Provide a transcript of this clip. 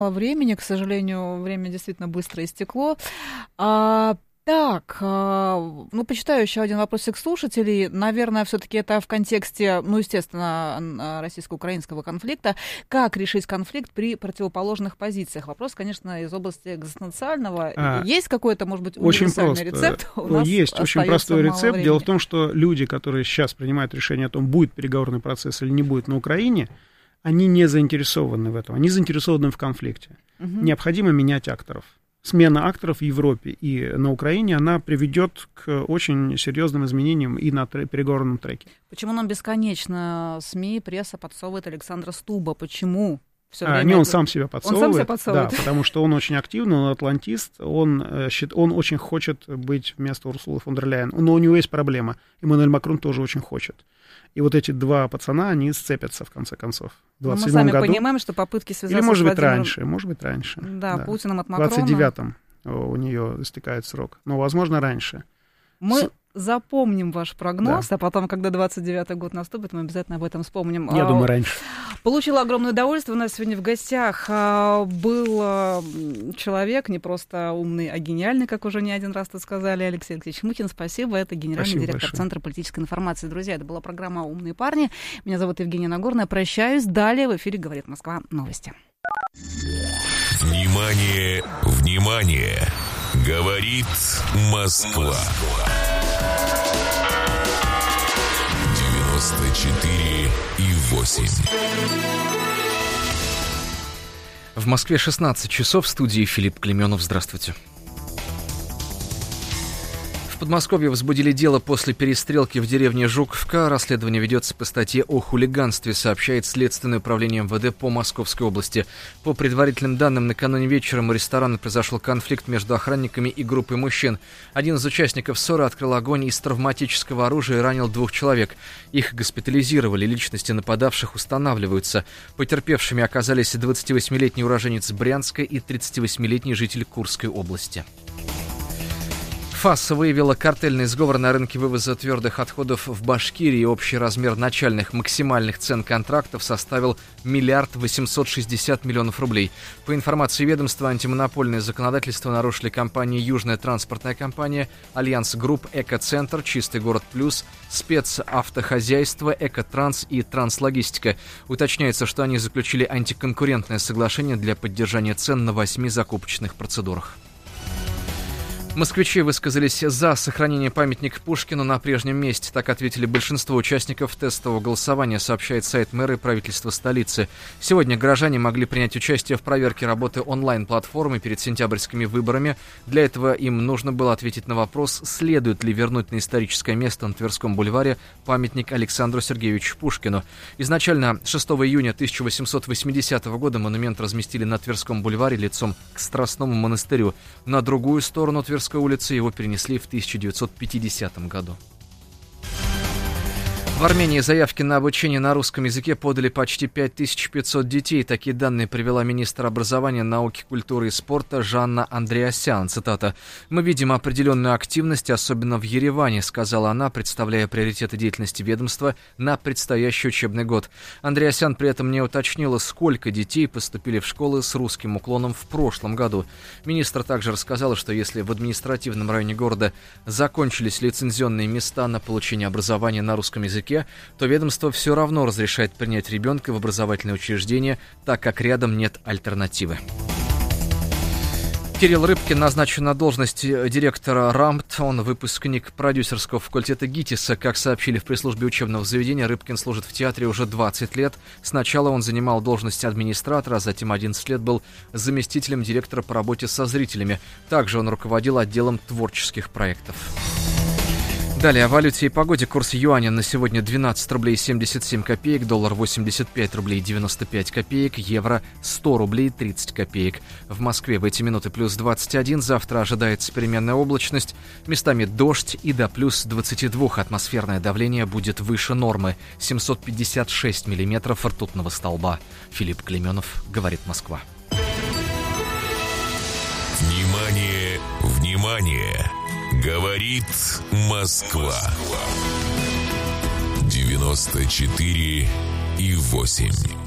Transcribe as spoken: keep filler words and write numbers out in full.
времени, к сожалению, время действительно быстро истекло. А, так, а, ну, почитаю еще один вопросик слушателей. Наверное, все-таки это в контексте, ну, естественно, российско-украинского конфликта. Как решить конфликт при противоположных позициях? Вопрос, конечно, из области экзистенциального. А, есть какой-то, может быть, универсальный очень рецепт? У нас есть очень простой рецепт. Дело в том, что люди, которые сейчас принимают решение о том, будет переговорный процесс или не будет на Украине, они не заинтересованы в этом, они заинтересованы в конфликте. Угу. Необходимо менять акторов. Смена акторов в Европе и на Украине, она приведет к очень серьезным изменениям и на тре- переговорном треке. Почему нам бесконечно СМИ, пресса подсовывает Александра Стуба? Почему? Все время а, не, он это... сам себя подсовывает. Он сам себя подсовывает. Да, потому что он очень активный, он атлантист, он, он очень хочет быть вместо Урсулы фон дер Ляйен. Но у него есть проблема. Эммануэль Макрон тоже очень хочет. И вот эти два пацана, они сцепятся, в конце концов. В двадцать седьмом мы сами году. Понимаем, что попытки связаться Или, может с быть, Владимиром... раньше, может быть, раньше. Да, да. Путиным от Макрона. В двадцать девятом у нее истекает срок. Но, возможно, раньше. Мы... С... запомним ваш прогноз, да. а потом, когда двадцать девятый год наступит, мы обязательно об этом вспомним. Я думаю, раньше. Получила огромное удовольствие. У нас сегодня в гостях был человек, не просто умный, а гениальный, как уже не один раз тут сказали, Алексей Алексеевич Мухин. Спасибо. Это генеральный Спасибо директор большое. Центра политической информации. Друзья, это была программа «Умные парни». Меня зовут Евгения Нагорная. Прощаюсь. Далее в эфире «Говорит Москва». Новости. Внимание, внимание! Говорит Москва. девяносто четыре и восемь. В Москве шестнадцать часов, в студии Филипп Клеменов. Здравствуйте. В Подмосковье возбудили дело после перестрелки в деревне Жуковка. Расследование ведется по статье о хулиганстве, сообщает Следственное управление эм вэ дэ по Московской области. По предварительным данным, накануне вечером у ресторана произошел конфликт между охранниками и группой мужчин. Один из участников ссоры открыл огонь из травматического оружия и ранил двух человек. Их госпитализировали, личности нападавших устанавливаются. Потерпевшими оказались двадцативосьмилетний уроженец Брянска и тридцативосьмилетний житель Курской области. ФАС выявила картельный сговор на рынке вывоза твердых отходов в Башкирии. Общий размер начальных максимальных цен контрактов составил миллиард восемьсот шестьдесят миллионов рублей. По информации ведомства, антимонопольное законодательство нарушили компании «Южная транспортная компания», «Альянс Групп», «Экоцентр», «Чистый город плюс», «Спецавтохозяйство», «Экотранс» и «Транслогистика». Уточняется, что они заключили антиконкурентное соглашение для поддержания цен на восьми закупочных процедурах. Москвичи высказались за сохранение памятника Пушкину на прежнем месте. Так ответили большинство участников тестового голосования, сообщает сайт мэра и правительства столицы. Сегодня горожане могли принять участие в проверке работы онлайн-платформы перед сентябрьскими выборами. Для этого им нужно было ответить на вопрос, следует ли вернуть на историческое место на Тверском бульваре памятник Александру Сергеевичу Пушкину. Изначально шестого июня тысяча восемьсот восьмидесятого года монумент разместили на Тверском бульваре лицом к Страстному монастырю. На другую сторону Тверской улицы его перенесли в тысяча девятьсот пятидесятом году. В Армении заявки на обучение на русском языке подали почти пять тысяч пятьсот детей. Такие данные привела министр образования, науки, культуры и спорта Жанна Андреасян. Цитата. «Мы видим определенную активность, особенно в Ереване», — сказала она, представляя приоритеты деятельности ведомства на предстоящий учебный год. Андреасян при этом не уточнила, сколько детей поступили в школы с русским уклоном в прошлом году. Министр также рассказала, что если в административном районе города закончились лицензионные места на получение образования на русском языке, то ведомство все равно разрешает принять ребенка в образовательное учреждение, так как рядом нет альтернативы. Кирилл Рыбкин назначен на должность директора РАМТ. Он выпускник продюсерского факультета ГИТИСа. Как сообщили в пресс-службе учебного заведения, Рыбкин служит в театре уже двадцать лет. Сначала он занимал должность администратора, а затем одиннадцать лет был заместителем директора по работе со зрителями. Также он руководил отделом творческих проектов. Далее о валюте и погоде. Курс юаня на сегодня двенадцать рублей семьдесят семь копеек, доллар восемьдесят пять рублей девяносто пять копеек, евро сто рублей тридцать копеек. В Москве в эти минуты плюс двадцать один, завтра ожидается переменная облачность, местами дождь и до плюс двадцать два. Атмосферное давление будет выше нормы, семьсот пятьдесят шесть миллиметров ртутного столба. Филипп Клеменов, говорит Москва. Внимание, внимание! Говорит Москва. девяносто четыре и восемь.